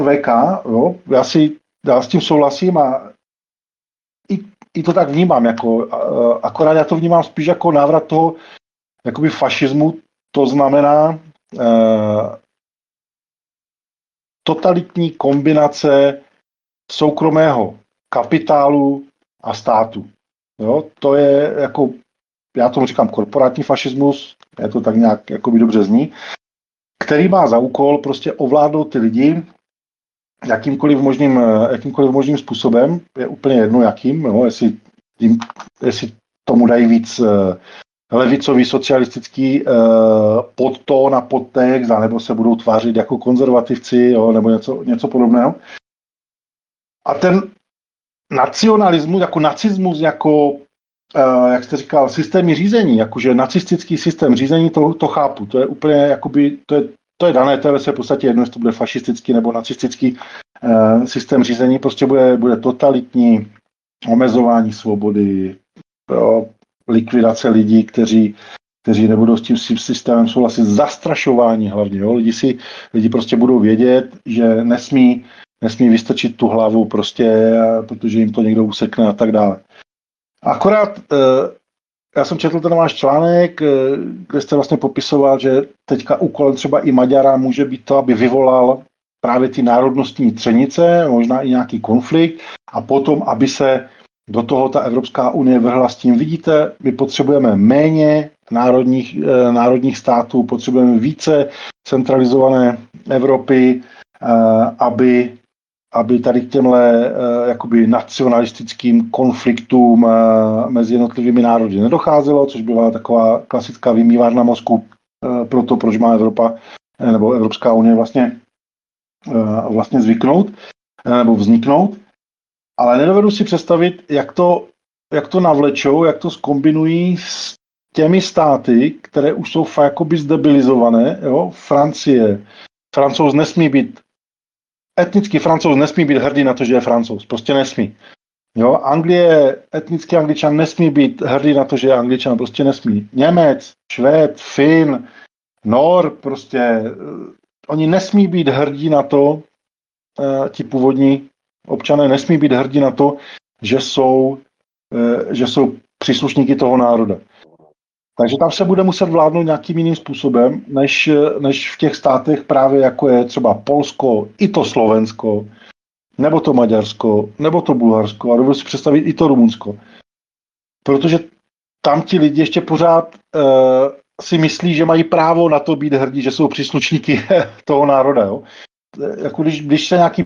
VK, jo, já s tím souhlasím a i to tak vnímám, jako, akorát já to vnímám spíš jako návrat toho jakoby fašismu, to znamená totalitní kombinace soukromého kapitálu a státu. Jo, to je jako, já tomu říkám korporátní fašismus, je to tak nějak jakoby dobře zní, který má za úkol prostě ovládnout ty lidi jakýmkoliv možným způsobem, je úplně jedno jakým, jo, jestli tomu dají víc levicový socialistický podtón a podtext, nebo se budou tvářit jako konzervativci, jo, nebo něco podobného. A ten nacionalismus, jako nacismus, jako, jak jste říkal, systémy řízení, jakože nacistický systém řízení, to chápu. To je úplně, jakoby, to je dané, to je v podstatě jedno, jestli to bude fašistický nebo nacistický systém řízení, prostě bude totalitní omezování svobody, jo, likvidace lidí, kteří nebudou s tím systémem souhlasit, zastrašování hlavně. Jo. Lidi prostě budou vědět, že nesmí vystrčit tu hlavu prostě, protože jim to někdo usekne a tak dále. Akorát já jsem četl ten váš článek, kde jste vlastně popisoval, že teďka úkolem třeba i Maďara může být to, aby vyvolal právě ty národnostní třenice, možná i nějaký konflikt a potom, aby se do toho ta Evropská unie vrhla s tím. Vidíte, my potřebujeme méně národních států, potřebujeme více centralizované Evropy, aby tady k těmhle jakoby nacionalistickým konfliktům mezi jednotlivými národy nedocházelo, což byla taková klasická vymývárna mozku pro to, proč má Evropa nebo Evropská unie vlastně vzniknout. Ale nedovedu si představit, jak to navlečou, jak to zkombinují s těmi státy, které už jsou jakoby zdebilizované. Jo? Francouz nesmí být etnický Francouz nesmí být hrdý na to, že je Francouz. Prostě nesmí. Jo? Etnický Angličan nesmí být hrdý na to, že je Angličan. Prostě nesmí. Němec, Švéd, Fin, Nor, prostě oni nesmí být hrdí na to, ti původní občané nesmí být hrdí na to, že jsou příslušníky toho národa. Takže tam se bude muset vládnout nějakým jiným způsobem, než v těch státech právě jako je třeba Polsko, i to Slovensko, nebo to Maďarsko, nebo to Bulharsko a dovedu si představit i to Rumunsko. Protože tam ti lidi ještě pořád si myslí, že mají právo na to být hrdí, že jsou příslušníky toho národa. Jo? Jako když se nějaký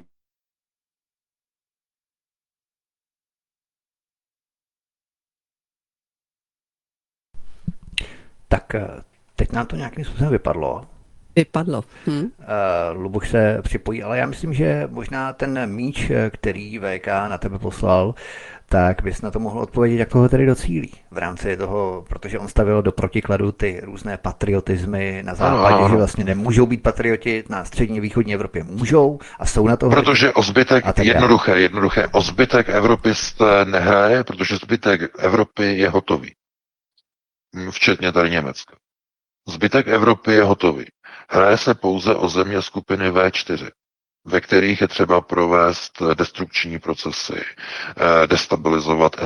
Tak teď nám to nějakým způsobem vypadlo. Luboš se připojí, ale já myslím, že možná ten míč, který VK na tebe poslal, tak bys na to mohl odpovědět, jak toho tedy docílí v rámci toho, protože on stavil do protikladu ty různé patriotizmy na západě, že vlastně nemůžou být patrioti, na střední východní Evropě můžou a jsou na to. Protože o zbytek, jednoduché, o zbytek Evropy jste nehraje, protože zbytek Evropy je hotový. Včetně tady Německa. Zbytek Evropy je hotový. Hraje se pouze o země skupiny V4, ve kterých je třeba provést destrukční procesy, destabilizovat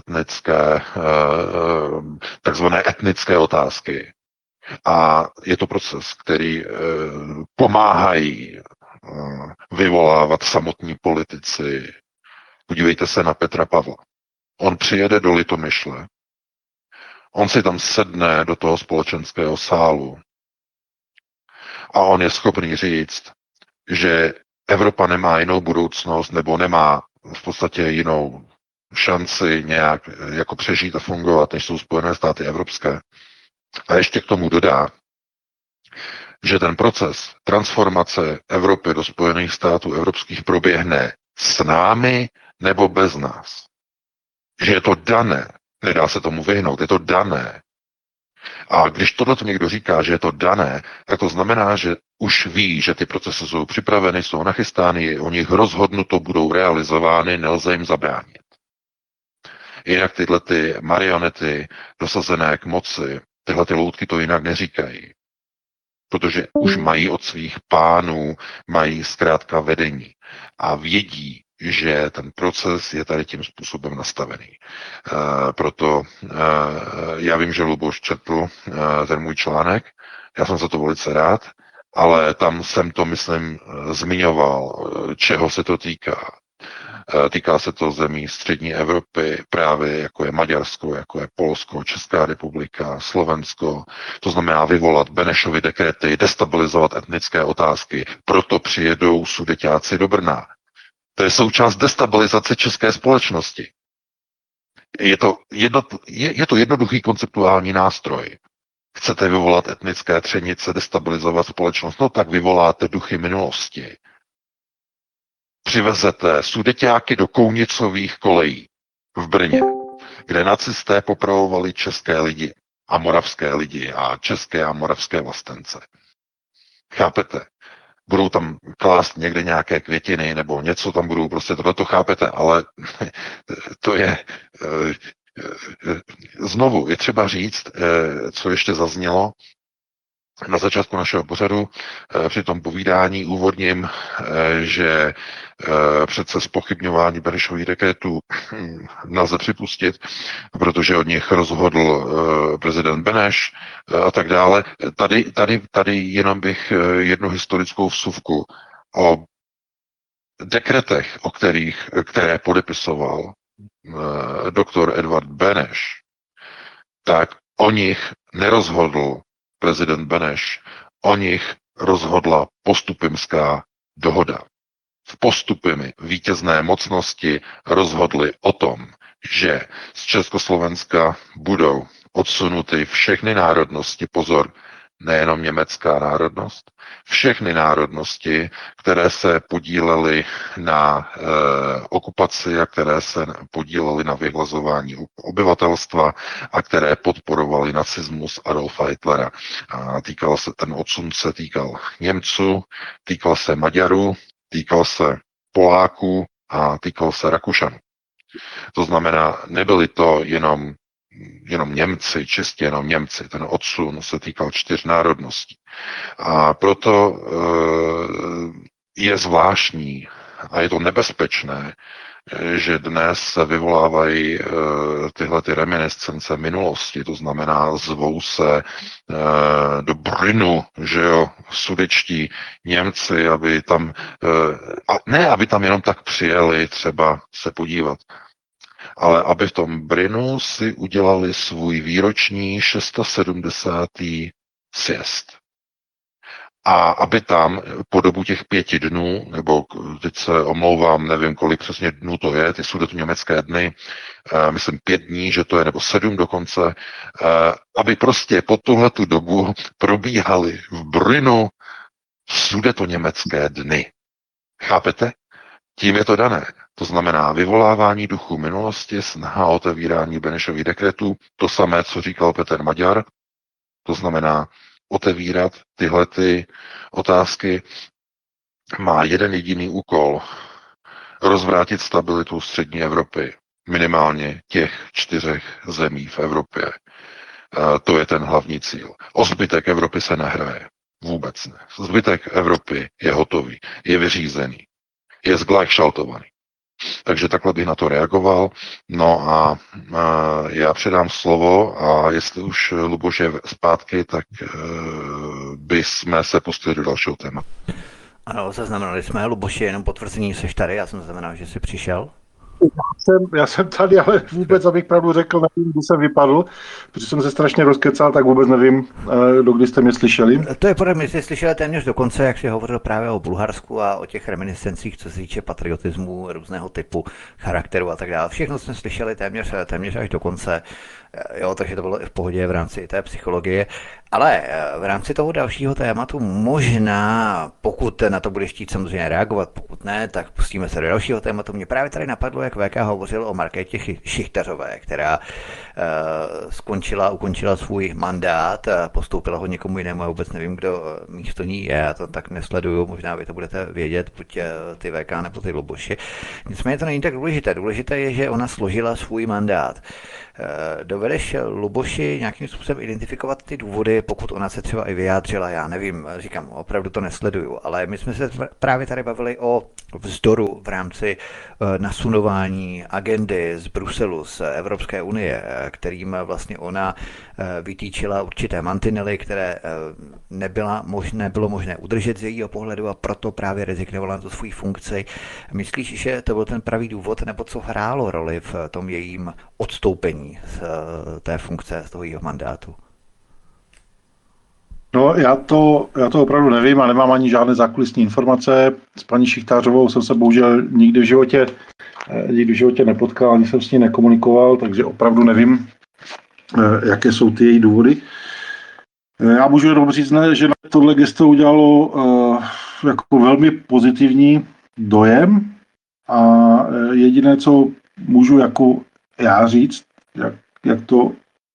takzvané etnické otázky. A je to proces, který pomáhají vyvolávat samotní politici. Podívejte se na Petra Pavla. On přijede do Litomyšle, on si tam sedne do toho společenského sálu a on je schopný říct, že Evropa nemá jinou budoucnost nebo nemá v podstatě jinou šanci nějak jako přežít a fungovat, než jsou Spojené státy evropské. A ještě k tomu dodá, že ten proces transformace Evropy do Spojených států evropských proběhne s námi nebo bez nás. Že je to dané. Nedá se tomu vyhnout, je to dané. A když tohle někdo říká, že je to dané, tak to znamená, že už ví, že ty procesy jsou připraveny, jsou nachystány, o nich rozhodnuto, budou realizovány, nelze jim zabránit. Jinak tyhle ty marionety dosazené k moci, tyhle ty loutky to jinak neříkají. protože už mají od svých pánů, mají zkrátka vedení a vědí, že ten proces je tady tím způsobem nastavený. Proto já vím, že Luboš četl ten můj článek, já jsem za to velice rád, ale tam jsem to, myslím, zmiňoval, čeho se to týká. Týká se to zemí střední Evropy, právě jako je Maďarsko, jako je Polsko, Česká republika, Slovensko. To znamená vyvolat Benešovy dekrety, destabilizovat etnické otázky. Proto přijedou Sudeťáci do Brna. To je součást destabilizace české společnosti. Je to jednoduchý konceptuální nástroj. Chcete vyvolat etnické třenice, destabilizovat společnost, no tak vyvoláte duchy minulosti. Přivezete Sudeťáky do Kounicových kolejí v Brně, kde nacisté popravovali české lidi a moravské lidi a české a moravské vlastence. Chápete? Budou tam klást někde nějaké květiny nebo něco tam budou, prostě tohleto chápete, ale to je znovu, je třeba říct, co ještě zaznělo na začátku našeho pořadu při tom povídání úvodním, že přece zpochybňování Benešových dekretů nelze připustit, protože od nich rozhodl prezident Beneš a tak dále. Tady jenom bych jednu historickou vsuvku o dekretech, které podepisoval doktor Edvard Beneš, tak o nich nerozhodl prezident Beneš, o nich rozhodla Postupimská dohoda. V Postupimi vítězné mocnosti rozhodly o tom, že z Československa budou odsunuty všechny národnosti, pozor, nejenom německá národnost, všechny národnosti, které se podílely na okupaci a které se podílely na vyhlazování obyvatelstva a které podporovaly nacismus Adolfa Hitlera. A ten odsun se týkal Němců, týkal se Maďarů, týkal se Poláků a týkal se Rakušanů. To znamená, nebyli to jenom Němci, čistě jenom Němci. Ten odsun se týkal 4 národností. A proto je zvláštní a je to nebezpečné, že dnes se vyvolávají tyhle ty reminiscence minulosti, to znamená zvou se do Brynu, že jo, sudečtí Němci, aby tam, aby tam jenom tak přijeli třeba se podívat, ale aby v tom Brynu si udělali svůj výroční 670. sjezd. A aby tam po dobu těch 5 dnů, nebo teď se omlouvám, nevím, kolik přesně dnů to je, ty sudetoněmecké dny, myslím 5 dní, že to je, nebo 7 dokonce, aby prostě po tuhletu dobu probíhaly v Brynu sudetoněmecké dny. Chápete? Tím je to dané. To znamená vyvolávání duchu minulosti, snaha o otevírání Benešových dekretů, to samé, co říkal Petr Maďar, to znamená otevírat tyhle ty otázky, má jeden jediný úkol, rozvrátit stabilitu střední Evropy, minimálně těch 4 zemí v Evropě. To je ten hlavní cíl. O zbytek Evropy se nehraje. Vůbec ne. Zbytek Evropy je hotový, je vyřízený, je zglajšaltovaný. Takže takhle bych na to reagoval. No a já předám slovo a jestli už Luboš je zpátky, tak bychom se pustili do dalšího tématu. Ano, zaznamenali jsme, Luboši, jenom potvrzení, seš tady, já jsem zaznamenal, že jsi přišel. Já jsem tady, ale vůbec, abych pravdu řekl, nevím, kdy jsem vypadl, protože jsem se strašně rozkecal, tak vůbec nevím, dokdy jste mě slyšeli. To je podle mě, jste slyšeli téměř do konce, jak jsi hovořil právě o Bulharsku a o těch reminiscencích, co se týče patriotismu, různého typu, charakteru a tak dále. Všechno jsme slyšeli téměř až do konce, jo, takže to bylo i v pohodě v rámci té psychologie. Ale v rámci toho dalšího tématu možná, pokud na to budeš chtít samozřejmě reagovat, pokud ne, tak pustíme se do dalšího tématu. Mě právě tady napadlo, jak VK hovořil o Markétě Šichtařové, která ukončila svůj mandát, postoupila ho někomu jinému, já vůbec nevím, kdo místo ní je, já to tak nesleduju, možná vy to budete vědět, buď ty VK nebo ty Luboši. Nicméně to není tak důležité. Důležité je, že ona složila svůj mandát. Dovedeš, Luboši, nějakým způsobem identifikovat ty důvody, Roli, pokud ona se třeba i vyjádřila, já nevím, říkám, opravdu to nesleduju, ale my jsme se právě tady bavili o vzdoru v rámci nasunování agendy z Bruselu, z Evropské unie, kterým vlastně ona vytýčila určité mantinely, které nebylo možné udržet z jejího pohledu a proto právě rezignovala na tu svou funkci. Myslíš, že to byl ten pravý důvod, nebo co hrálo roli v tom jejím odstoupení z té funkce, z toho jejího mandátu? No, já to opravdu nevím a nemám ani žádné zákulisní informace. S paní Šichtářovou jsem se bohužel nikdy v životě nepotkal, ani jsem s ní nekomunikoval, takže opravdu nevím, jaké jsou ty její důvody. Já můžu jenom říct, že na tohle gesto udělalo jako velmi pozitivní dojem a jediné, co můžu jako já říct, jak to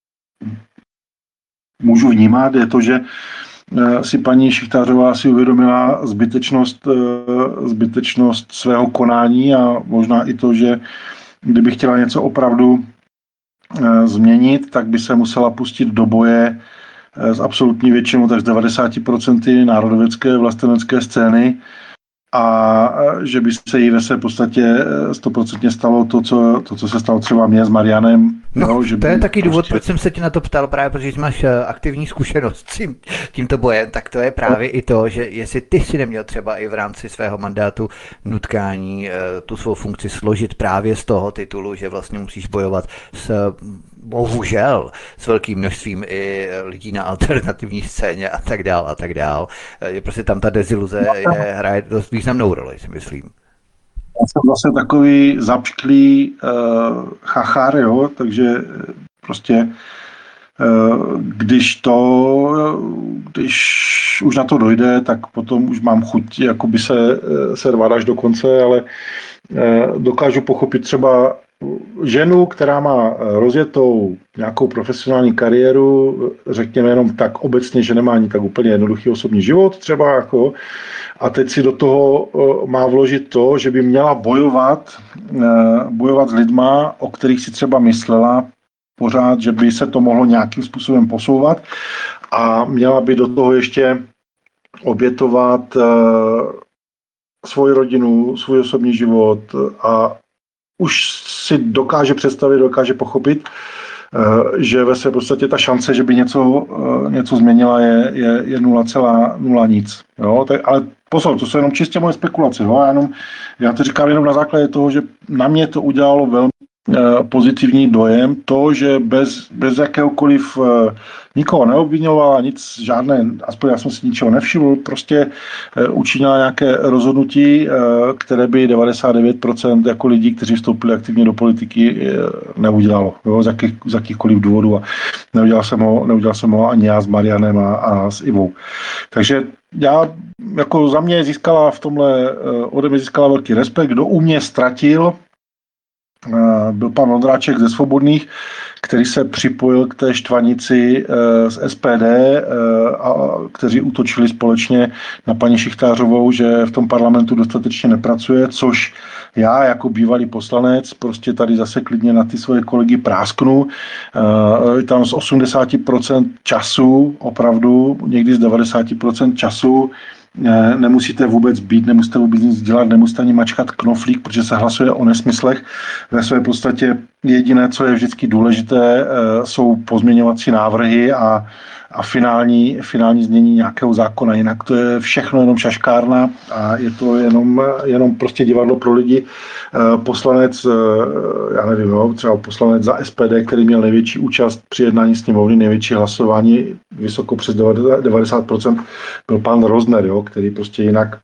můžu vnímat, je to, že si paní Šichtářová si uvědomila zbytečnost svého konání a možná i to, že kdyby chtěla něco opravdu změnit, tak by se musela pustit do boje s absolutní většinou, tak z 90% národověcké vlastenecké scény a že by se jí ve své podstatě 100% stalo to, co se stalo třeba mě s Marianem. No, že to je taky důvod, proč jsem se tě na to ptal, právě protože máš aktivní zkušenost s tímto bojem, tak to je právě i to, že jestli ty si neměl třeba i v rámci svého mandátu nutkání tu svou funkci složit právě z toho titulu, že vlastně musíš bojovat bohužel s velkým množstvím i lidí na alternativní scéně a tak dál. Je prostě tam ta deziluze hraje dost významnou roli, si myslím. Já jsem zase takový zapšklý chachár, jo, takže prostě když už na to dojde, tak potom už mám chuť jakoby se rvat až do konce, ale dokážu pochopit třeba ženu, která má rozjetou nějakou profesionální kariéru, řekněme jenom tak obecně, že nemá ani tak úplně jednoduchý osobní život třeba, jako, a teď si do toho má vložit to, že by měla bojovat s lidma, o kterých si třeba myslela pořád, že by se to mohlo nějakým způsobem posouvat a měla by do toho ještě obětovat svoji rodinu, svůj osobní život a už si dokáže představit, dokáže pochopit, že ve své podstatě ta šance, že by něco změnila, je 0,0 nic. Jo? Ale pozor, to jsou jenom čistě moje spekulace. Jo? Já to říkám jenom na základě toho, že na mě to udělalo velmi pozitivní dojem, to, že bez jakéhokoliv nikoho neobvinovala, nic, žádné, aspoň já jsem si ničeho nevšiml, prostě učinila nějaké rozhodnutí, které by 99% jako lidí, kteří vstoupili aktivně do politiky, neudělalo, jo, z jakýchkoliv důvodů a neudělal jsem ho ani já s Marianem a s Ivou. Takže jako za mě získala v tomhle, ode mě získala velký respekt, kdo u mě ztratil, byl pan Ondráček ze Svobodných, který se připojil k té štvanici z SPD, kteří útočili společně na paní Šichtářovou, že v tom parlamentu dostatečně nepracuje, což já jako bývalý poslanec prostě tady zase klidně na ty svoje kolegy prásknu. Tam z 80% času, opravdu někdy z 90% času nemusíte vůbec být, nemusíte vůbec nic dělat, nemusíte ani mačkat knoflík, protože se hlasuje o nesmyslech. Ve své podstatě jediné, co je vždycky důležité, jsou pozměňovací návrhy a finální znění nějakého zákona. Jinak to je všechno jenom šaškárna a je to jenom prostě divadlo pro lidi. Poslanec, já nevím, třeba poslanec za SPD, který měl největší účast při jednání sněmovny, největší hlasování, vysoko přes 90%, byl pan Rozner, který prostě jinak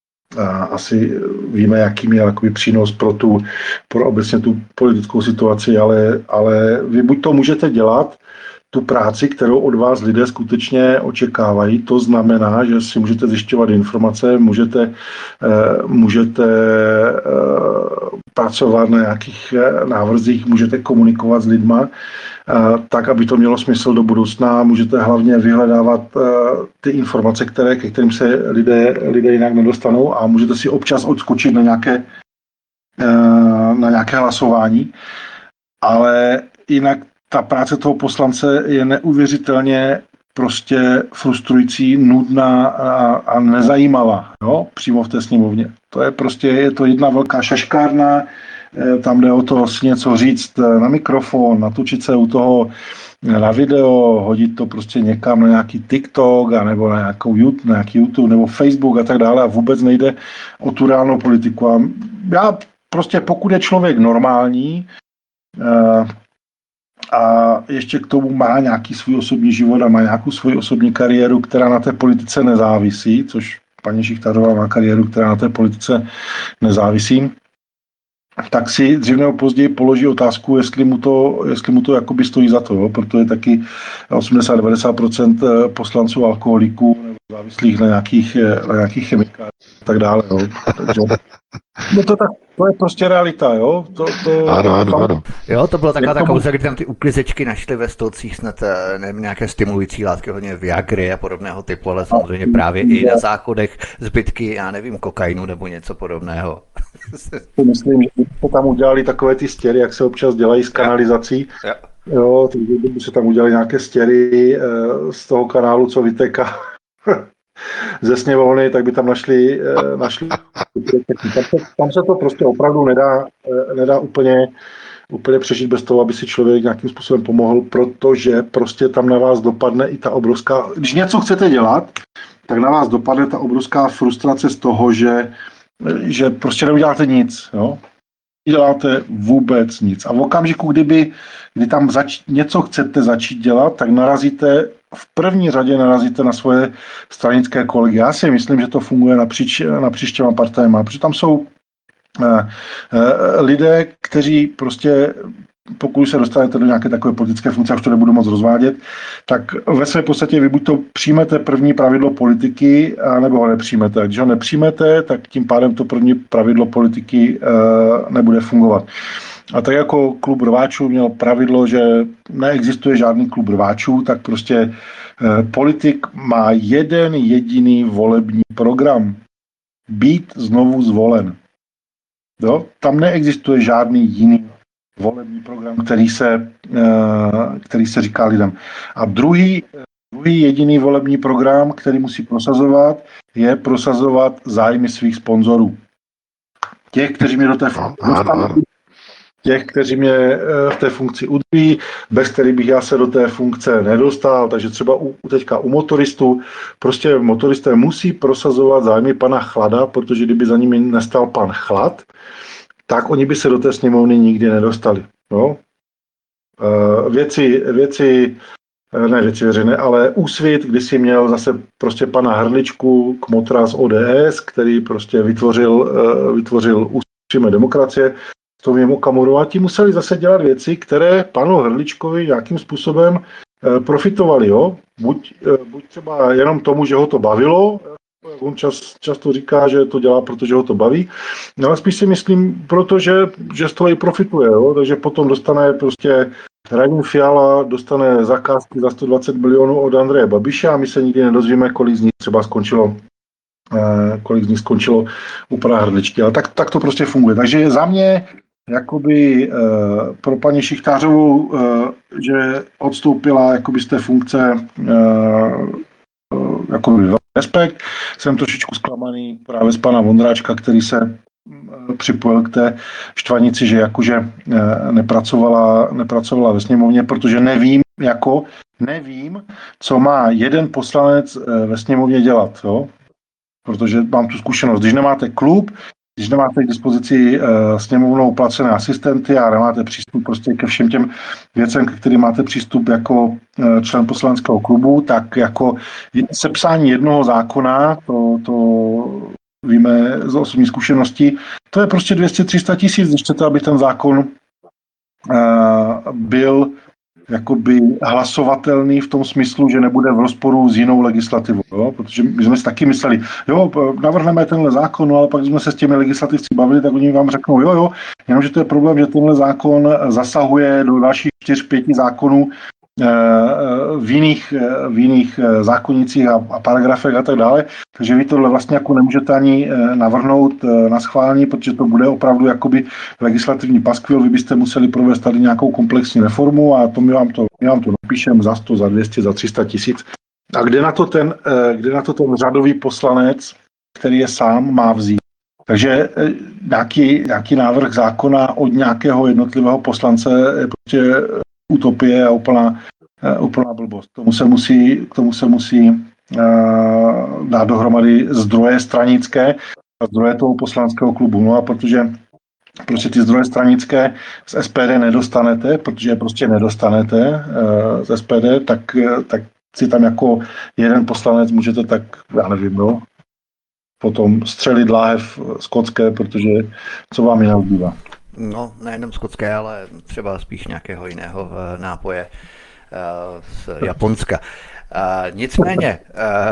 asi víme, jaký měl jakoby přínos pro obecně tu politickou situaci, ale vy buď to můžete dělat, tu práci, kterou od vás lidé skutečně očekávají. To znamená, že si můžete zjišťovat informace, můžete pracovat na nějakých návrzích, můžete komunikovat s lidma, tak, aby to mělo smysl do budoucna. Můžete hlavně vyhledávat ty informace, ke kterým se lidé jinak nedostanou a můžete si občas odskočit na nějaké hlasování. Ale jinak ta práce toho poslance je neuvěřitelně prostě frustrující, nudná a nezajímavá, jo, přímo v té sněmovně. To je prostě, je to jedna velká šaškárna, tam jde o to si něco říct na mikrofon, natočit se u toho na video, hodit to prostě někam na nějaký TikTok, nebo na nějaký YouTube, nebo Facebook a tak dále a vůbec nejde o tu reálnou politiku. A já prostě, pokud je člověk normální a ještě k tomu má nějaký svůj osobní život a má nějakou svoji osobní kariéru, která na té politice nezávisí, což paní Šichtařová má kariéru, která na té politice nezávisí, tak si dřív nebo později položí otázku, jestli mu to jakoby stojí za to, jo? Protože taky 80-90% poslanců alkoholiků nebo závislých na nějakých chemikáliích a tak dále. Jo? Takže, to je prostě realita, jo? Ano. Jo, to byla taková ta kauza, kdy tam ty uklizečky našly ve stolcích snad nevím, nějaké stimulující látky, hodně Viagry a podobného typu, ale samozřejmě právě i na záchodech zbytky, já nevím, kokainu nebo něco podobného. Myslím, že tam udělali takové ty stěry, jak se občas dělají s kanalizací. Jo, takže kdyby se tam udělali nějaké stěry z toho kanálu, co vyteká ze sněmovny, tak by tam našli tam se to prostě opravdu nedá úplně přežít bez toho, aby si člověk nějakým způsobem pomohl, protože prostě tam na vás dopadne i ta obrovská, když něco chcete dělat, tak na vás dopadne ta obrovská frustrace z toho, že prostě neuděláte nic, jo? Neděláte vůbec nic. A v okamžiku, kdy tam něco chcete začít dělat, tak v první řadě narazíte na svoje stranické kolegy. Já si myslím, že to funguje napříč těma partajema, protože tam jsou lidé, kteří prostě, pokud se dostanete do nějaké takové politické funkce, už to nebudu moc rozvádět, tak ve své podstatě vy buď to přijmete první pravidlo politiky, nebo ho nepřijmete. A když ho nepřijmete, tak tím pádem to první pravidlo politiky nebude fungovat. A tak jako klub rváčů měl pravidlo, že neexistuje žádný klub rváčů, tak prostě politik má jeden jediný volební program. Být znovu zvolen. Jo? Tam neexistuje žádný jiný volební program, který se říká lidem. A druhý jediný volební program, který musí prosazovat, je prosazovat zájmy svých sponzorů. Těch, kteří mě do té funkce dostanou, těch, kteří mě v té funkci udrží, bez kterých bych já se do té funkce nedostal. Takže třeba teďka u motoristů, prostě motoristé musí prosazovat zájmy pana Chlada, protože kdyby za nimi nestal pan Chlad, tak oni by se do té sněmovny nikdy nedostali. No? Věci veřejné, ale Úsvit, když si měl zase prostě pana Hrličku, kmotra z ODS, který prostě vytvořil Úsvit demokracie, s Tomiem Okamurou, a ti museli zase dělat věci, které panu Hrličkovi nějakým způsobem profitovali. Jo? Buď třeba jenom tomu, že ho to bavilo, on často říká, že to dělá, protože ho to baví, no, ale spíš si myslím, protože z toho i profituje, jo? Takže potom dostane prostě Radim Fiala dostane zakázky za 120 milionů od Andreje Babiše a my se nikdy nedozvíme, kolik z nich třeba skončilo u pana Hrdličky. Ale tak to prostě funguje. Takže za mě jakoby pro paní Šichtářovou, že odstoupila jakoby z té funkce jakoby respekt. Jsem trošičku zklamaný právě z pana Vondráčka, který se připojil k té štvanici, že jakože nepracovala ve sněmovně, protože nevím, co má jeden poslanec ve sněmovně dělat, jo? Protože mám tu zkušenost. Když nemáte klub, když nemáte k dispozici sněmovnou placené asistenty a nemáte přístup prostě ke všem těm věcem, ke kterým máte přístup jako člen poslaneckého klubu, tak jako sepsání jednoho zákona, to víme z osobní zkušenosti, to je prostě 200-300 tisíc, když chcete, aby ten zákon byl jakoby hlasovatelný v tom smyslu, že nebude v rozporu s jinou legislativou. Jo? Protože my jsme si taky mysleli, jo, navrhneme tenhle zákon, no, ale pak jsme se s těmi legislativci bavili, tak oni vám řeknou, jo, jenomže to je problém, že tenhle zákon zasahuje do dalších 4-5 zákonů v jiných zákonnicích a paragrafech a tak dále. Takže vy tohle vlastně jako nemůžete ani navrhnout na schválení, protože to bude opravdu jakoby legislativní paskvil. Vy byste museli provést tady nějakou komplexní reformu a to my vám to napíšeme za 100, za 200, za 300 tisíc. A kde na to ten řadový poslanec, který je sám, má vzít? Takže nějaký návrh zákona od nějakého jednotlivého poslance je prostě utopie a úplná blbost. K tomu se musí dát dohromady zdroje stranické a zdroje toho poslaneckého klubu. No a protože ty zdroje stranické z SPD nedostanete, protože je prostě nedostanete z SPD, tak si tam jako jeden poslanec můžete tak, já nevím, no, potom střelit láhev skotské, protože co vám jinak bývá. No, nejenom skotské, ale třeba spíš nějakého jiného nápoje z Japonska. Nicméně,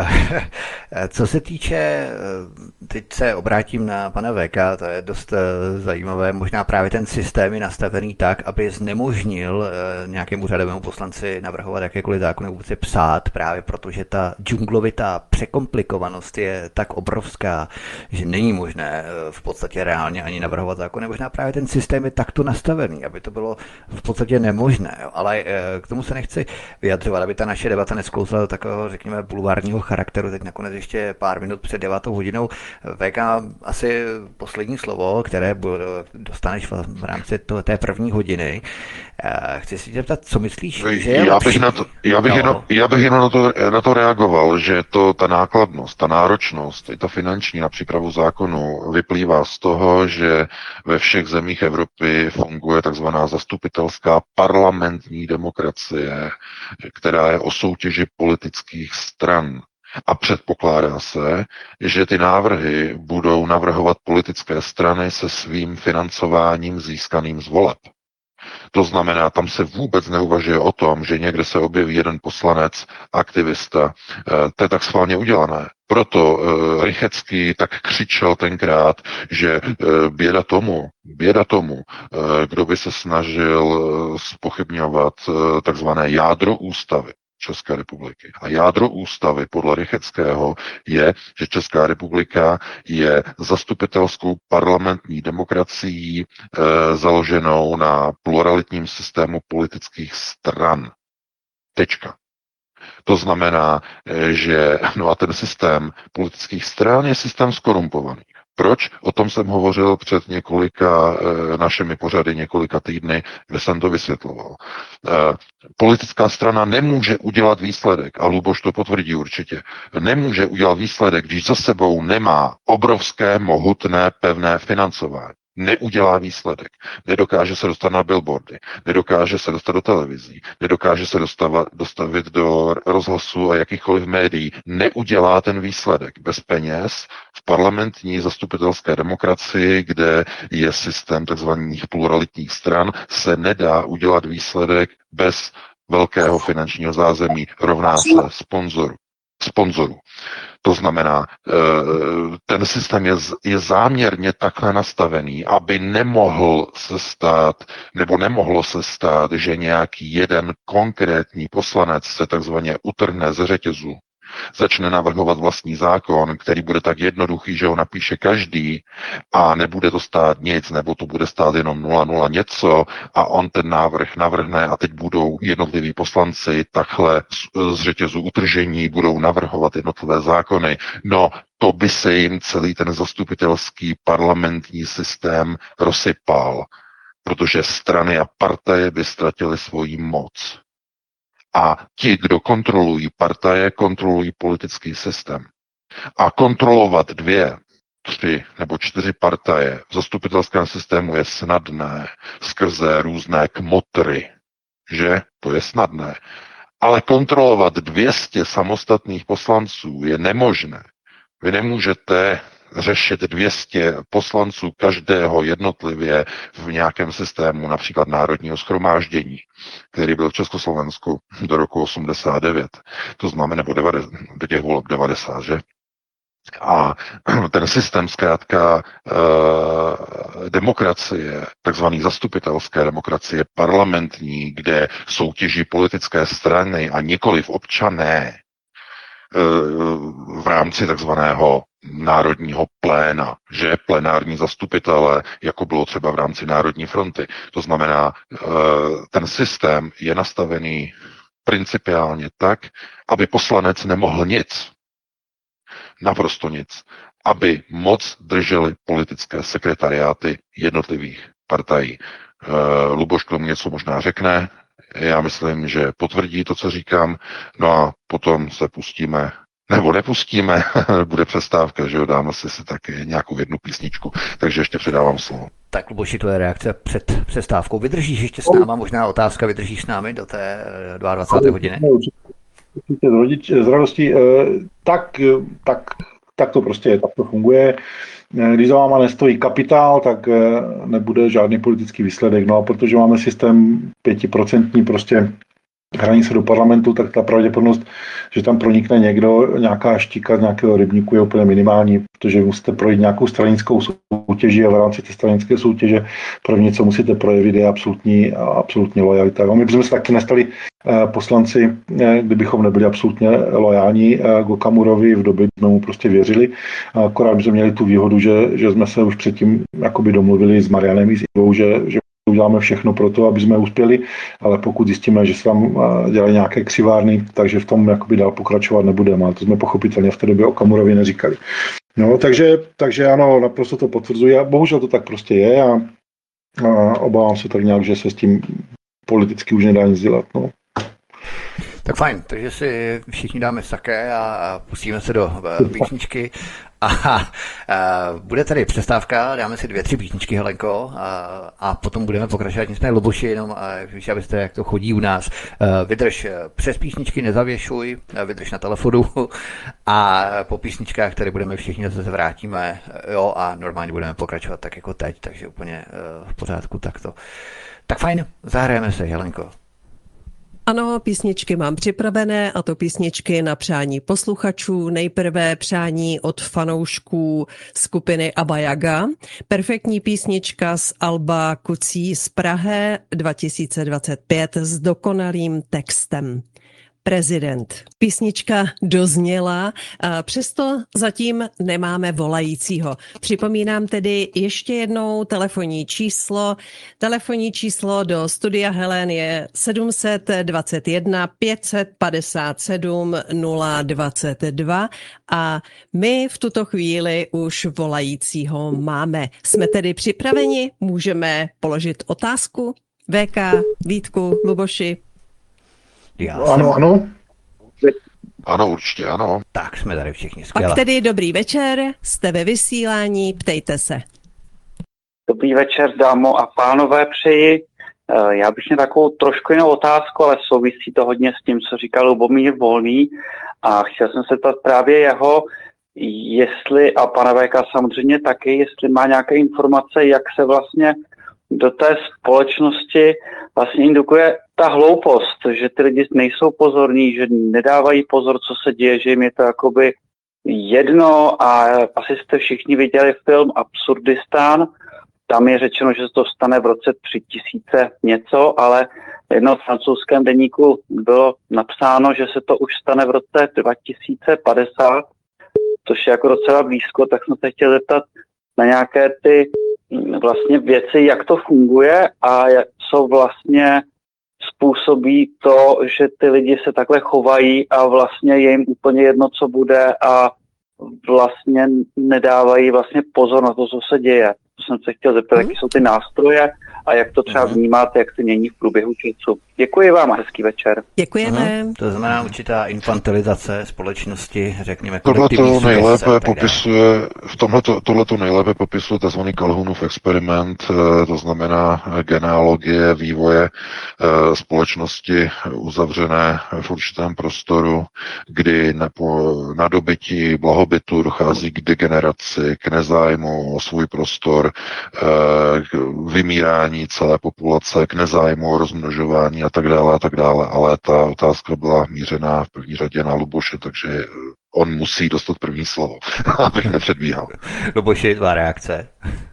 co se týče, teď se obrátím na pana VK, to je dost zajímavé, možná právě ten systém je nastavený tak, aby znemožnil nějakému řadovému poslanci navrhovat jakékoliv zákony, vůbec je psát, právě protože ta džunglovitá překomplikovanost je tak obrovská, že není možné v podstatě reálně ani navrhovat zákony. Možná právě ten systém je takto nastavený, aby to bylo v podstatě nemožné, ale k tomu se nechci vyjadřovat, aby ta naše debata nesklouzla do takového, řekněme, bulvárního charakteru. Teď nakonec ještě pár minut před 9 hodinou. VK, asi poslední slovo, které dostaneš v rámci té první hodiny. Chci si zeptat, co myslíš, že je lepší? Já bych jenom na to reagoval, že ta nákladnost, ta náročnost, i ta finanční na přípravu zákonu vyplývá z toho, že ve všech zemích Evropy funguje takzvaná zastupitelská parlamentní demokracie, která je o soutěži politických stran. A předpokládá se, že ty návrhy budou navrhovat politické strany se svým financováním získaným z voleb. To znamená, tam se vůbec neuvažuje o tom, že někde se objeví jeden poslanec, aktivista. To je tak schválně udělané. Proto Rychecký tak křičel tenkrát, že běda tomu, kdo by se snažil zpochybňovat takzvané jádro ústavy České republiky. A jádro ústavy podle Rycheckého je, že Česká republika je zastupitelskou parlamentní demokracií založenou na pluralitním systému politických stran. Tečka. To znamená, že a ten systém politických stran je systém skorumpovaný. Proč? O tom jsem hovořil před několika našimi pořady, několika týdny, kde jsem to vysvětloval. Politická strana nemůže udělat výsledek, a Luboš to potvrdí určitě, nemůže udělat výsledek, když za sebou nemá obrovské, mohutné, pevné financování. Neudělá výsledek. Nedokáže se dostat na billboardy, nedokáže se dostat do televizí, nedokáže se dostavit do rozhlasu a jakýchkoliv médií. Neudělá ten výsledek bez peněz v parlamentní zastupitelské demokracii, kde je systém takzvaných pluralitních stran, se nedá udělat výsledek bez velkého finančního zázemí, rovná se sponzorů. To znamená, ten systém je záměrně takhle nastavený, aby nemohlo se stát, že nějaký jeden konkrétní poslanec se takzvaně utrhne ze řetězu, začne navrhovat vlastní zákon, který bude tak jednoduchý, že ho napíše každý a nebude to stát nic, nebo to bude stát jenom 0,0 něco a on ten návrh navrhne a teď budou jednotliví poslanci takhle z řetězu utržení, budou navrhovat jednotlivé zákony. No, to by se jim celý ten zastupitelský parlamentní systém rozsypal, protože strany a partaje by ztratily svoji moc. A ti, kdo kontrolují partaje, kontrolují politický systém. A kontrolovat 2, 3 nebo 4 partaje v zastupitelském systému je snadné skrze různé kmotry, že? To je snadné. Ale kontrolovat 200 samostatných poslanců je nemožné. Vy nemůžete řešit 200 poslanců každého jednotlivě v nějakém systému, například Národního shromáždění, který byl v Československu do roku 89. To znamená, nebo do těch voleb 90, že? A ten systém zkrátka demokracie, takzvaný zastupitelské demokracie, parlamentní, kde soutěží politické strany a nikoliv občané, v rámci takzvaného národního pléna, že plenární zastupitelé, jako bylo třeba v rámci Národní fronty. To znamená, ten systém je nastavený principiálně tak, aby poslanec nemohl nic, naprosto nic, aby moc drželi politické sekretariáty jednotlivých partají. Luboš k tomu něco možná řekne, já myslím, že potvrdí to, co říkám, no a potom se pustíme, nebo nepustíme, bude přestávka, že jo, dáme si taky nějakou jednu písničku, takže ještě předávám slovo. Tak Luboši, to je reakce před přestávkou. Vydržíš ještě s náma, možná otázka, vydržíš s námi do té 22. hodiny? Určitě z radostí. Tak to prostě je, tak to funguje. Když za váma nestojí kapitál, tak nebude žádný politický výsledek. No a protože máme systém 5% prostě hranice do parlamentu, tak ta pravděpodobnost, že tam pronikne někdo, nějaká štika z nějakého rybníku je úplně minimální, protože musíte projít nějakou stranickou soutěži a v rámci té stranické soutěže první, co musíte projevit, je absolutní lojalita. My bychom se taky nestali poslanci, kdybychom nebyli absolutně lojální k Okamurovi, v době jsme mu prostě věřili, akorát bychom měli tu výhodu, že jsme se už předtím jakoby domluvili s Marianem i s Ivou, že uděláme všechno pro to, aby jsme uspěli, ale pokud zjistíme, že se tam dělají nějaké křivárny, takže v tom jakoby dál pokračovat nebudeme, ale to jsme pochopitelně v té době Okamurovi neříkali. No, takže ano, naprosto to potvrzuji a bohužel to tak prostě je a obávám se tak nějak, že se s tím politicky už nedá nic dělat. No. Tak fajn, takže si všichni dáme saké a pustíme se do písničky. A bude tady přestávka, dáme si 2-3 písničky, Helenko, a potom budeme pokračovat. Nicméně, Luboši, jenom víš, abyste, jak to chodí u nás, vydrž přes písničky, nezavěšuj, vydrž na telefonu a po písničkách, které budeme všichni zase vrátíme, jo, a normálně budeme pokračovat tak jako teď, takže úplně v pořádku takto. Tak fajn, zahrajeme se, Helenko. Ano, písničky mám připravené, a to písničky na přání posluchačů. Nejprve přání od fanoušků skupiny Abba Yaga. Perfektní písnička z alba Kucí z Prahy 2025 s dokonalým textem. Prezident. Písnička dozněla, přesto zatím nemáme volajícího. Připomínám tedy ještě jednou telefonní číslo. Telefonní číslo do studia Helen je 721 557 022 a my v tuto chvíli už volajícího máme. Jsme tedy připraveni, můžeme položit otázku. VK, Vítku, Luboši. Ano. Ano, určitě ano. Tak jsme tady všichni, skvěle. Pak tedy dobrý večer, jste ve vysílání, ptejte se. Dobrý večer, dámo a pánové, přeji. Já bych měl takovou trošku jinou otázku, ale souvisí to hodně s tím, co říkal Lubomír Volný, a chtěl jsem se ptat právě jeho, jestli, a pana VK samozřejmě taky, jestli má nějaké informace, jak se vlastně do té společnosti vlastně indukuje ta hloupost, že ty lidi nejsou pozorní, že nedávají pozor, co se děje, že jim je to jakoby jedno, a asi jste všichni viděli film Absurdistán. Tam je řečeno, že se to stane v roce 3000 něco, ale v jednom francouzském deníku bylo napsáno, že se to už stane v roce 2050, což je jako docela blízko, tak jsem se chtěl zeptat na nějaké ty vlastně věci, jak to funguje a co vlastně způsobí to, že ty lidi se takhle chovají a vlastně je jim úplně jedno, co bude, a vlastně nedávají vlastně pozor na to, co se děje. To jsem se chtěl zeptat, jaké jsou ty nástroje a jak to třeba vnímáte, jak se mění v průběhu času. Děkuji vám a hezký večer. Děkujeme. To znamená určitá infantilizace společnosti, řekněme, Tohleto nejlépe popisuje, tohleto nejlépe popisuje tzv. Calhounův experiment, to znamená genealogie vývoje společnosti uzavřené v určitém prostoru, kdy na dobytí blahobytu dochází k degeneraci, k nezájmu o svůj prostor, k vymírání celé populace, k nezájmu o rozmnožování a tak dále, ale ta otázka byla mířená v první řadě na Luboše, takže on musí dostat první slovo, abych nepředbíhal. Luboši, tvá reakce.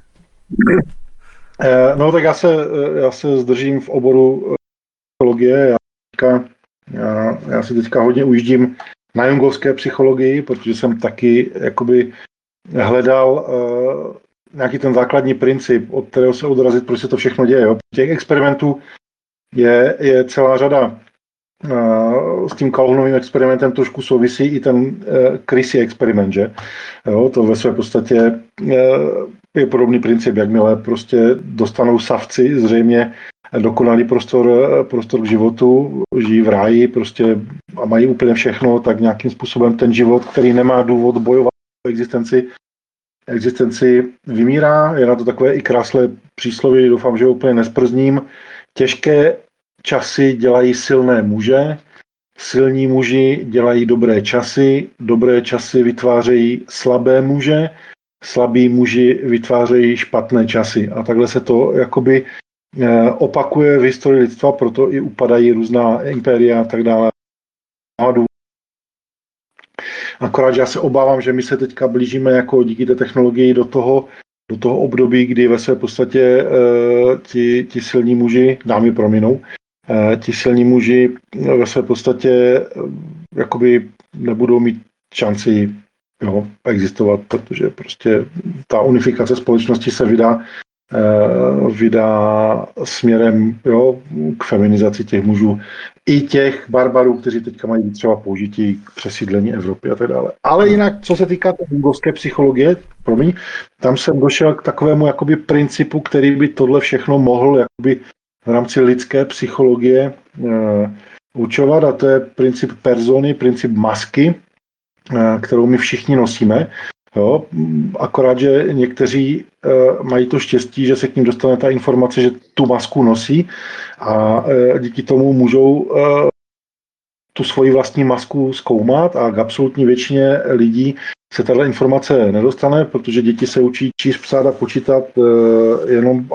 No tak já se zdržím v oboru psychologie. Já si teďka hodně ujíždím na jungovské psychologii, protože jsem taky jakoby hledal nějaký ten základní princip, od kterého se odrazit, proč se to všechno děje. Jo. Těch experimentů je celá řada. s tím Calhounovým experimentem trošku souvisí i ten Chrissy experiment, že? Jo, to ve své podstatě je podobný princip, jakmile prostě dostanou savci zřejmě dokonalý prostor k životu, žijí v ráji prostě a mají úplně všechno, tak nějakým způsobem ten život, který nemá důvod bojovat o existenci vymírá. Je na to takové i krásné přísloví, doufám, že ho úplně nesprzním. Těžké časy dělají silné muže, silní muži dělají dobré časy vytvářejí slabé muže, slabí muži vytvářejí špatné časy. A takhle se to jakoby opakuje v historii lidstva, proto i upadají různá impéria a tak dále. Akorát, že já se obávám, že my se teďka blížíme jako díky té technologii do toho období, kdy ve své podstatě ti silní muži, dámy prominou, ti silní muži ve své podstatě jakoby nebudou mít šanci existovat, protože prostě ta unifikace společnosti se vydá směrem k feminizaci těch mužů i těch barbarů, kteří teďka mají třeba použití k přesídlení Evropy a tak dále. Ale jinak, co se týká té jungovské psychologie, tam jsem došel k takovému jakoby principu, který by tohle všechno mohl jakoby v rámci lidské psychologie učovat, a to je princip persony, princip masky, kterou my všichni nosíme. Jo, akorát, že někteří mají to štěstí, že se k ním dostane ta informace, že tu masku nosí a díky tomu můžou tu svoji vlastní masku zkoumat, a k absolutní většině lidí se tato informace nedostane, protože děti se učí číst, psát a počítat jenom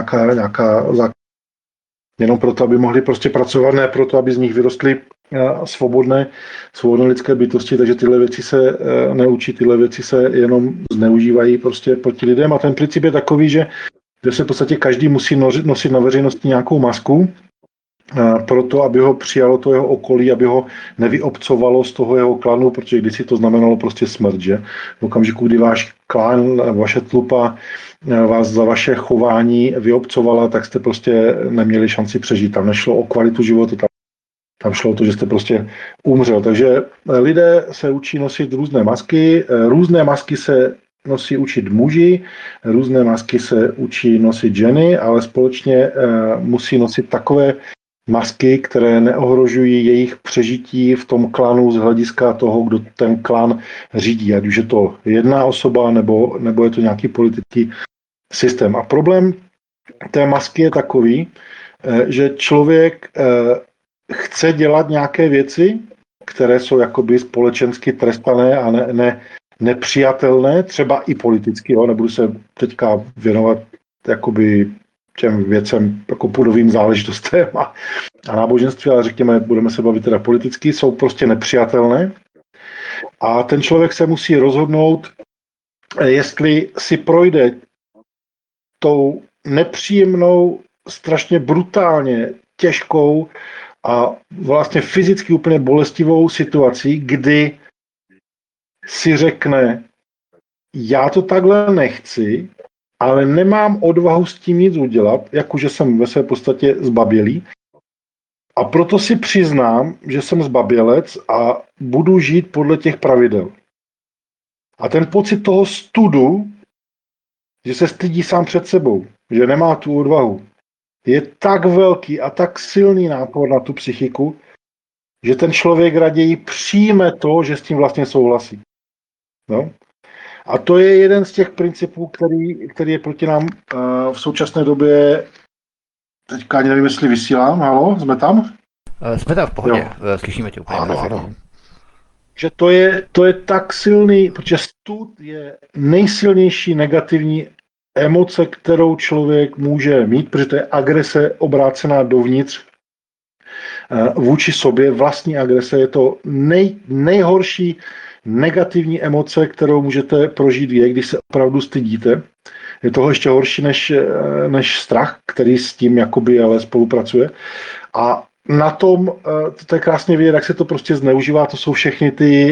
jenom proto, aby mohli prostě pracovat, ne proto, aby z nich vyrostly svobodné lidské bytosti, takže tyhle věci se neučí, tyhle věci se jenom zneužívají prostě proti lidem, a ten princip je takový, že se v podstatě každý musí nosit na veřejnosti nějakou masku, proto, aby ho přijalo to jeho okolí, aby ho nevyobcovalo z toho jeho klanu, protože kdysi to znamenalo prostě smrt, že? V okamžiku, kdy váš klan, vaše tlupa vás za vaše chování vyobcovala, tak jste prostě neměli šanci přežít. Tam nešlo o kvalitu života, tam šlo o to, že jste prostě umřel. Takže lidé se učí nosit různé masky se učit muži, různé masky se učí nosit ženy, ale společně musí nosit takové masky, které neohrožují jejich přežití v tom klanu z hlediska toho, kdo ten klan řídí, ať už je to jedna osoba, nebo je to nějaký politický systém. A problém té masky je takový, že člověk chce dělat nějaké věci, které jsou jakoby společensky trestané a nepřijatelné, třeba i politicky, nebudu se teďka věnovat jakoby těm věcem, jako půdovým záležitostem a náboženství, ale řekněme, budeme se bavit teda politicky, jsou prostě nepřijatelné. A ten člověk se musí rozhodnout, jestli si projde tou nepříjemnou, strašně brutálně těžkou a vlastně fyzicky úplně bolestivou situací, kdy si řekne, já to takhle nechci, ale nemám odvahu s tím nic udělat, jakože jsem ve své podstatě zbabělý, a proto si přiznám, že jsem zbabělec a budu žít podle těch pravidel. A ten pocit toho studu, že se stydí sám před sebou, že nemá tu odvahu, je tak velký a tak silný nápor na tu psychiku, že ten člověk raději přijme to, že s tím vlastně souhlasí. No? A to je jeden z těch principů, který je proti nám v současné době. Teďka ani nevím, jestli vysílám. Halo, jsme tam? Jsme tam v pohodě, slyšíme tě úplně. Ano. Že to je tak silný, protože stud je nejsilnější negativní emoce, kterou člověk může mít, protože to je agrese obrácená dovnitř vůči sobě, vlastní agrese. Je to nejhorší negativní emoce, kterou můžete prožít když se opravdu stydíte. Je toho ještě horší než strach, který s tím jakoby ale spolupracuje. A na tom, to je krásně vidět, jak se to prostě zneužívá, to jsou všechny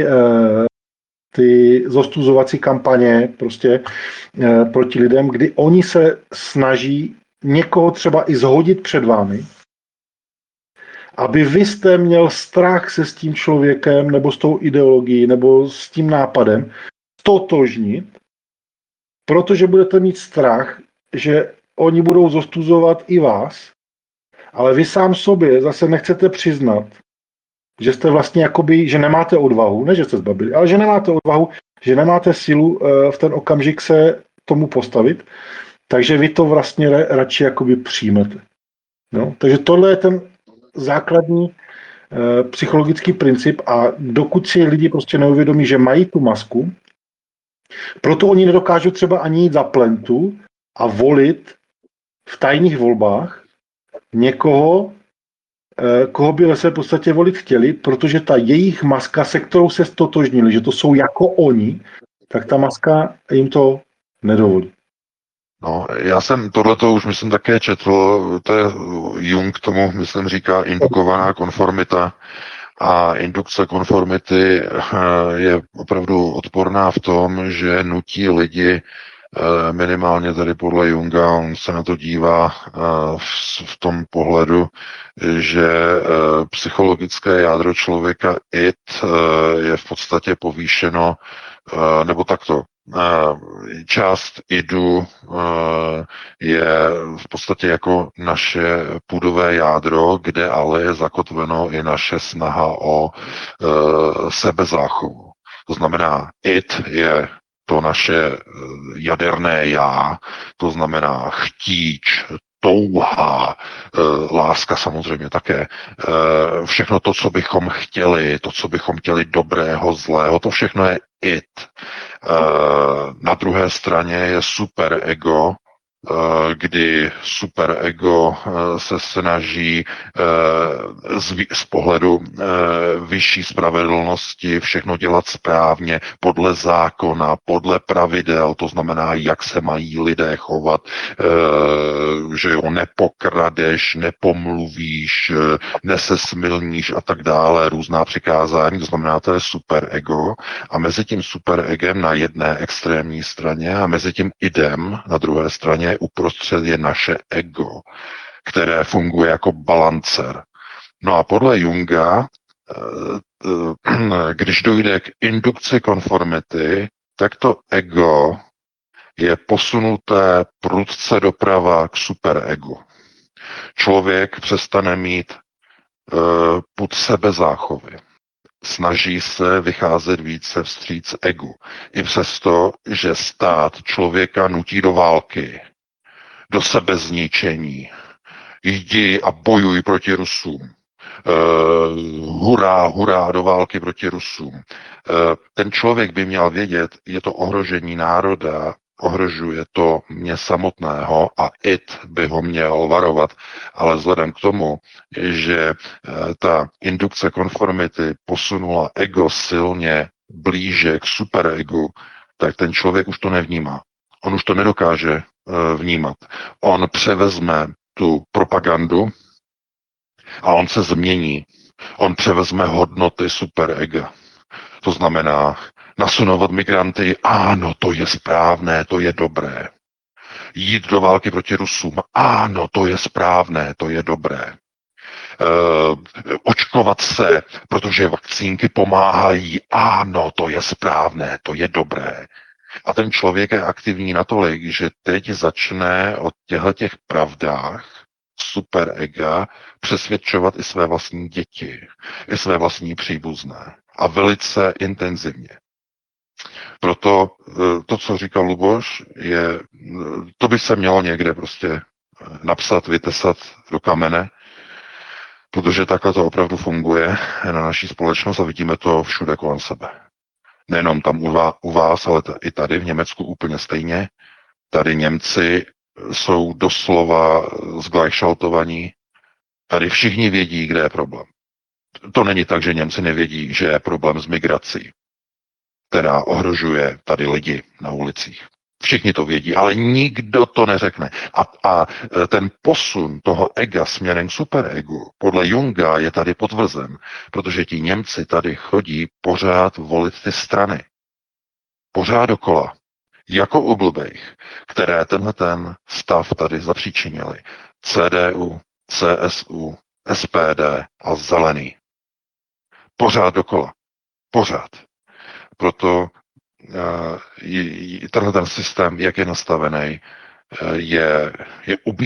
ty zostuzovací kampaně prostě proti lidem, kdy oni se snaží někoho třeba i zhodit před vámi, aby vy jste měl strach se s tím člověkem nebo s tou ideologií nebo s tím nápadem totožnit, protože budete mít strach, že oni budou zostuzovat i vás, ale vy sám sobě zase nechcete přiznat, že jste vlastně jakoby, že nemáte odvahu, ne že jste zbabili, ale že nemáte odvahu, že nemáte sílu v ten okamžik se tomu postavit, takže vy to vlastně radši jakoby přijmete. No? Takže tohle je ten základní psychologický princip a dokud si lidi prostě neuvědomí, že mají tu masku, proto oni nedokážou třeba ani jít za plentu a volit v tajných volbách někoho, koho by ve své podstatě volit chtěli, protože ta jejich maska, se kterou se stotožnili, že to jsou jako oni, tak ta maska jim to nedovolí. No, já jsem tohleto už myslím také četl, to je Jung tomu, myslím, říká indukovaná konformita a indukce konformity je opravdu odporná v tom, že nutí lidi minimálně tady podle Junga, on se na to dívá v tom pohledu, že psychologické jádro člověka id je v podstatě povýšeno, nebo takto, část idu je v podstatě jako naše půdové jádro, kde ale je zakotveno i naše snaha o sebezáchovu. To znamená, id je to naše jaderné já, to znamená chtíč, touha, láska samozřejmě také, všechno to, co bychom chtěli, to, co bychom chtěli dobrého, zlého, to všechno je id. Na druhé straně je superego, kdy superego se snaží z pohledu vyšší spravedlnosti všechno dělat správně, podle zákona, podle pravidel, to znamená, jak se mají lidé chovat, že jo, nepokradeš, nepomluvíš, nesesmilníš a tak dále, různá přikázání, to znamená, to je superego a mezi tím superegem na jedné extrémní straně a mezi tím idem na druhé straně uprostřed je naše ego, které funguje jako balancer. No a podle Junga, když dojde k indukci konformity, tak to ego je posunuté prudce doprava k superegu. Člověk přestane mít pud sebezáchovy. Snaží se vycházet více vstříc egu. I přesto, že stát člověka nutí do války, do sebezničení. Jdi a bojuj proti Rusům. Hurá, hurá, do války proti Rusům. Ten člověk by měl vědět, je to ohrožení národa, ohrožuje to mě samotného a id by ho měl varovat. Ale vzhledem k tomu, že ta indukce konformity posunula ego silně blíže k superegu, tak ten člověk už to nevnímá. On už to nedokáže vnímat. On převezme tu propagandu a on se změní. On převezme hodnoty superega. To znamená nasunovat migranty, ano, to je správné, to je dobré. Jít do války proti Rusům, ano, to je správné, to je dobré. Očkovat se, protože vakcínky pomáhají, ano, to je správné, to je dobré. A ten člověk je aktivní natolik, že teď začne o těchto pravdách superega přesvědčovat i své vlastní děti, i své vlastní příbuzné. A velice intenzivně. Proto to, co říkal Luboš, to by se mělo někde prostě napsat, vytesat do kamene, protože takhle to opravdu funguje na naší společnost a vidíme to všude kolem sebe. Nejenom tam u vás, ale i tady v Německu úplně stejně. Tady Němci jsou doslova zglajšaltovaní. Tady všichni vědí, kde je problém. To není tak, že Němci nevědí, že je problém s migrací, která ohrožuje tady lidi na ulicích. Všichni to vědí, ale nikdo to neřekne. A ten posun toho ega směrem k superegu podle Junga je tady potvrzen, protože ti Němci tady chodí pořád volit ty strany. Pořád dokola. Jako u blbejch, které tenhle ten stav tady zapříčinili. CDU, CSU, SPD a Zelený. Pořád dokola. Pořád. Proto tenhle ten systém, jak je nastavený, je